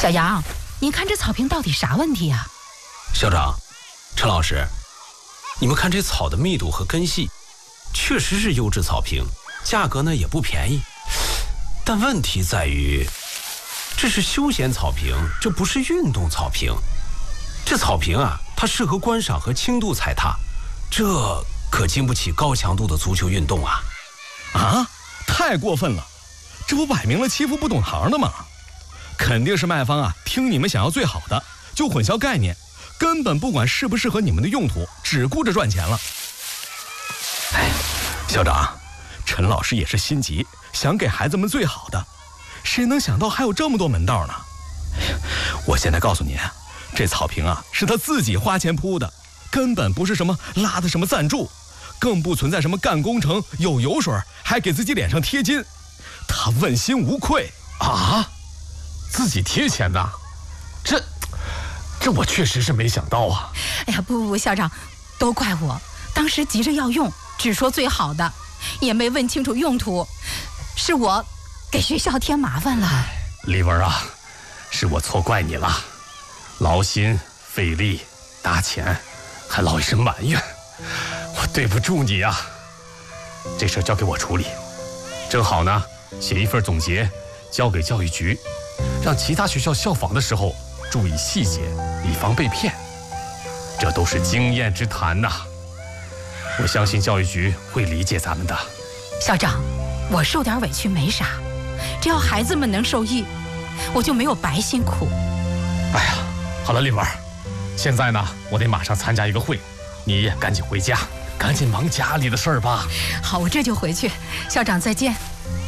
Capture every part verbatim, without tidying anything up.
小杨，您看这草坪到底啥问题呀？ 校长，陈老师，你们看这草的密度和根系，确实是优质草坪，价格呢也不便宜。但问题在于，这是休闲草坪，这不是运动草坪。这草坪啊，它适合观赏和轻度踩踏，这可经不起高强度的足球运动啊！ 啊，太过分了，这不摆明了欺负不懂行的吗？肯定是卖方啊，听你们想要最好的，就混淆概念，根本不管适不适合你们的用途，只顾着赚钱了。哎，校长，陈老师也是心急，想给孩子们最好的，谁能想到还有这么多门道呢？哎呀，我现在告诉您，这草坪啊是他自己花钱铺的，根本不是什么拉的什么赞助，更不存在什么干工程有油水还给自己脸上贴金，他问心无愧啊！自己贴钱的，这这我确实是没想到啊！ 哎呀，不不不，校长，都怪我，当时急着要用，只说最好的，也没问清楚用途，是我给学校添麻烦了。 丽文啊，是我错怪你了，劳心费力搭钱，还落一身埋怨，我对不住你啊！这事交给我处理，正好呢，写一份总结，交给教育局，让其他学校效仿的时候注意细节，以防被骗。这都是经验之谈呐，我相信教育局会理解咱们的。 校长，我受点委屈没啥，只要孩子们能受益，我就没有白辛苦。 哎呀，好了，丽文，现在呢，我得马上参加一个会，你赶紧回家，赶紧忙家里的事儿吧。 好，我这就回去。校长再见。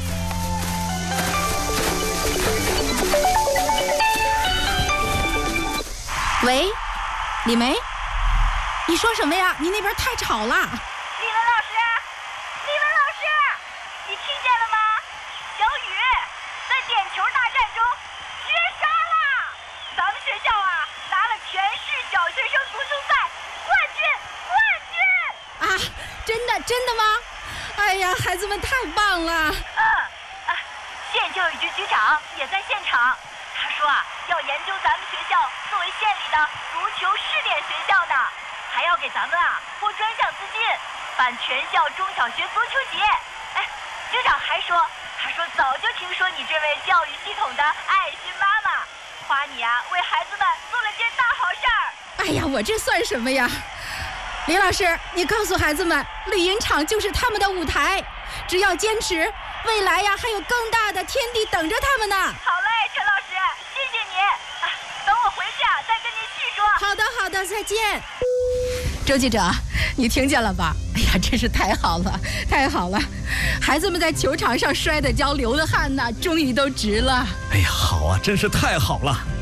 喂，李梅，你说什么呀？你那边太吵了。 李文老师，李文老师，你听见了吗？小雨在点球大战中绝杀了，咱们学校啊拿了全市小学生足球赛冠军，冠军！ 啊，真的真的吗？哎呀，孩子们太棒了。 嗯，啊，县教育局局长也在现场。他说啊，要研究咱们学校作为县里的足球试点学校呢，还要给咱们啊拨专项资金，办全校中小学足球节。哎，局长还说，他说早就听说你这位教育系统的爱心妈妈，夸你啊为孩子们做了件大好事儿。 哎呀，我这算什么呀？李老师，你告诉孩子们，绿茵场就是他们的舞台，只要坚持，未来呀还有更大的天地等着他们呢。 好嘞，陈老师，谢谢你。啊，等我回去啊，再跟您细说。 好的，好的，再见。周记者，你听见了吧？哎呀，真是太好了，太好了！孩子们在球场上摔的跤、流的汗呐，终于都值了。 哎呀，好啊，真是太好了。